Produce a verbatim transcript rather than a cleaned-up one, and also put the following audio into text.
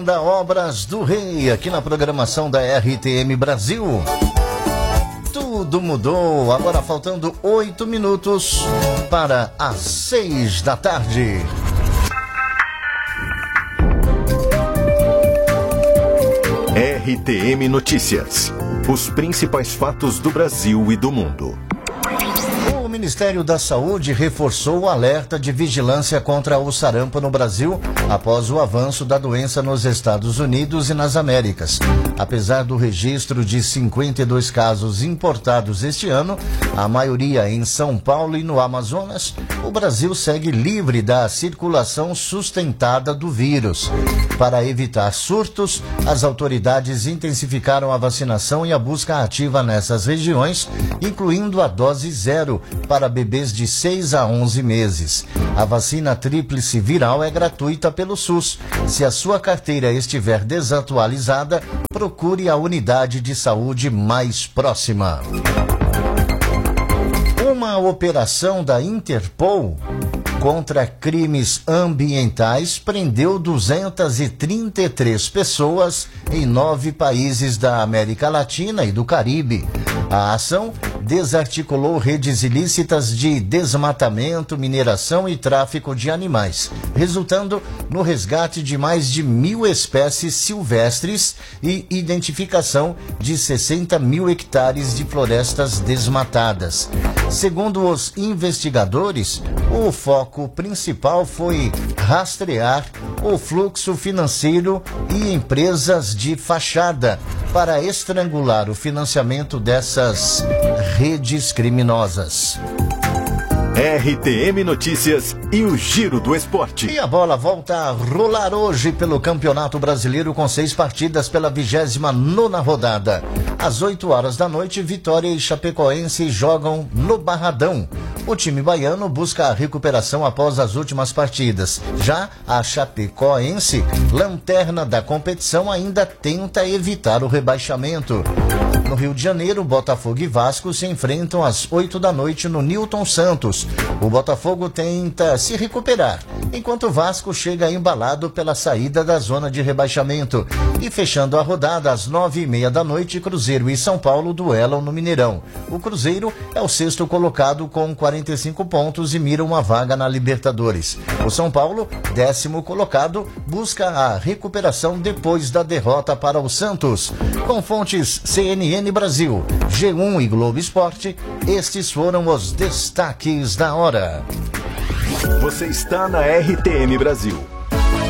Banda Obras do Rei, aqui na programação da R T M Brasil. Tudo mudou, agora faltando oito minutos para as seis da tarde. R T M Notícias. Os principais fatos do Brasil e do mundo. O Ministério da Saúde reforçou o alerta de vigilância contra o sarampo no Brasil após o avanço da doença nos Estados Unidos e nas Américas. Apesar do registro de cinquenta e dois casos importados este ano, a maioria em São Paulo e no Amazonas, o Brasil segue livre da circulação sustentada do vírus. Para evitar surtos, as autoridades intensificaram a vacinação e a busca ativa nessas regiões, incluindo a dose zero para bebês de seis a onze meses. A vacina tríplice viral é gratuita pelo SUS. Se a sua carteira estiver desatualizada, procure a unidade de saúde mais próxima. Uma operação da Interpol contra crimes ambientais prendeu duzentas e trinta e três pessoas em nove países da América Latina e do Caribe. A ação desarticulou redes ilícitas de desmatamento, mineração e tráfico de animais, resultando no resgate de mais de mil espécies silvestres e identificação de sessenta mil hectares de florestas desmatadas. Segundo os investigadores, o foco principal foi rastrear o fluxo financeiro e empresas de fachada para estrangular o financiamento dessas redes criminosas. R T M Notícias e o Giro do Esporte. E a bola volta a rolar hoje pelo Campeonato Brasileiro com seis partidas pela vigésima nona rodada. Às oito horas da noite, Vitória e Chapecoense jogam no Barradão. O time baiano busca a recuperação após as últimas partidas. Já a Chapecoense, lanterna da competição, ainda tenta evitar o rebaixamento. No Rio de Janeiro, Botafogo e Vasco se enfrentam às oito da noite no Newton Santos. O Botafogo tenta se recuperar, enquanto o Vasco chega embalado pela saída da zona de rebaixamento. E fechando a rodada, às nove e meia da noite, Cruzeiro e São Paulo duelam no Mineirão. O Cruzeiro é o sexto colocado com quarenta e cinco pontos e mira uma vaga na Libertadores. O São Paulo, décimo colocado, busca a recuperação depois da derrota para o Santos. Com fontes C N N Brasil, G um e Globo Esporte, estes foram os destaques da hora. Você está na R T M Brasil.